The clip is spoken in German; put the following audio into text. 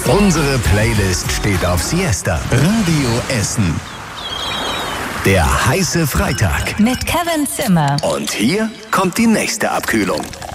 Unsere Playlist steht auf Siesta. Radio Essen. Der heiße Freitag. Mit Kevin Zimmer. Und hier kommt die nächste Abkühlung.